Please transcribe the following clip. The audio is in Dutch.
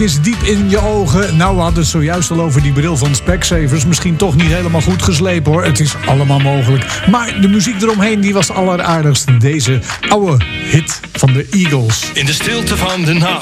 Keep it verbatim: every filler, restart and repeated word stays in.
is diep in je ogen. Nou, we hadden het zojuist al over die bril van Specsavers. Misschien toch niet helemaal goed geslepen, hoor. Het is allemaal mogelijk. Maar de muziek eromheen, die was alleraardigst. Deze oude hit van de Eagles. In de stilte van de nacht